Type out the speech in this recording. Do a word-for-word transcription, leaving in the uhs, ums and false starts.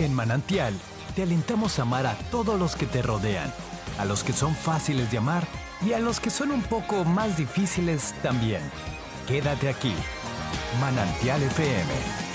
En Manantial, te alentamos a amar a todos los que te rodean, a los que son fáciles de amar y a los que son un poco más difíciles también. Quédate aquí. Manantial F M